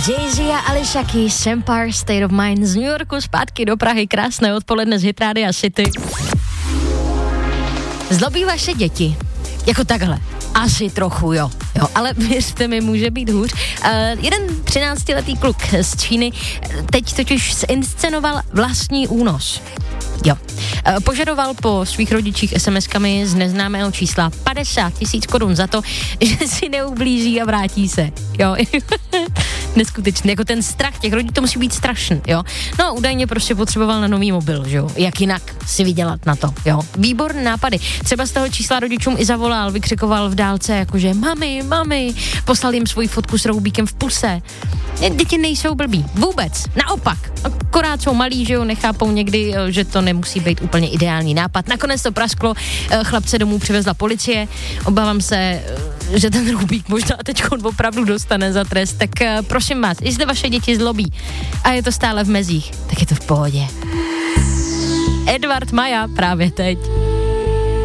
Jay-Z a Alicia Keys, Empire State of Mind z New Yorku zpátky do Prahy. Krásné odpoledne z Hit Radio City. Zlobí vaše děti? Jako takhle. Asi trochu, jo, ale věřte mi, může být hůř. Jeden 13letý kluk z Číny teď totiž zinscenoval vlastní únos. Jo. Požadoval po svých rodičích SMS-kami z neznámého čísla 50 000 korun za to, že si neublíží a vrátí se. Jo. Neskutečný, jako ten strach těch rodičů, to musí být strašný, jo. No, údajně prostě potřeboval na nový mobil, že jo. Jak jinak si vydělat na to, jo. Výborné nápady. Třeba z toho čísla rodičům i zavolal, vykřikoval v dálce, jakože mami, poslal jim svoji fotku s roubíkem v puse. Děti nejsou blbí, vůbec, naopak. Akorát jsou malí, že jo, nechápou někdy, že to nemusí být úplně ideální nápad. Nakonec to prasklo, chlapce domů přivezla policie. Obávám se, že ten roubík možná teď opravdu dostane za trest. Tak prosím vás, jestli vaše děti zlobí a je to stále v mezích, tak je to v pohodě. Edward Maja právě teď.